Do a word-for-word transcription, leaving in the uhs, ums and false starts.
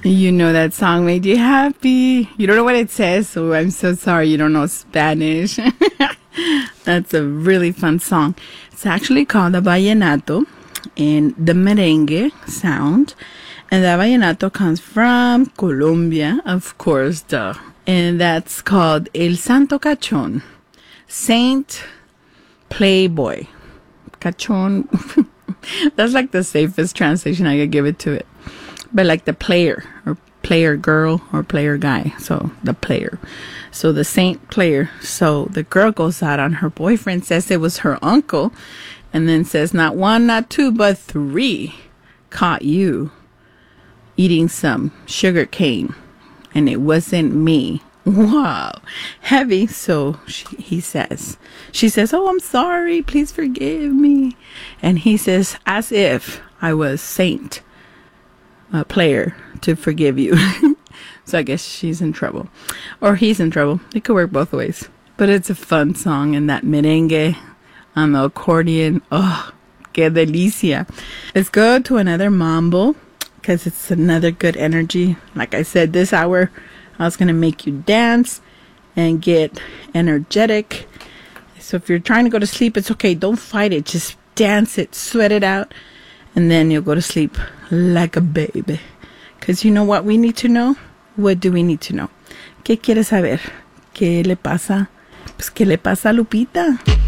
You know that song made you happy. You don't know what it says, so I'm so sorry you don't know Spanish. That's a really fun song. It's actually called a vallenato in the merengue sound. And that vallenato comes from Colombia, of course, duh. And that's called El Santo Cachón. Saint Playboy. Cachón. That's like the safest translation I could give it to it. But like the player, or player girl, or player guy. So the player. So the saint player. So the girl goes out on her boyfriend, says it was her uncle, and then says not one, not two, but three caught you eating some sugar cane, and it wasn't me. Wow, heavy. So she, he says, she says, oh, I'm sorry, please forgive me. And he says, as if I was saint, a player, to forgive you. So I guess she's in trouble, or he's in trouble. It could work both ways. But it's a fun song, and that merengue on the accordion, oh, que delicia. Let's go to another mambo, because it's another good energy. Like I said, this hour I was going to make you dance and get energetic. So if you're trying to go to sleep, it's okay. Don't fight it. Just dance it, sweat it out, and then you'll go to sleep like a baby. Because you know what we need to know? What do we need to know? ¿Qué quieres saber? ¿Qué le pasa? Pues, ¿qué le pasa a Lupita?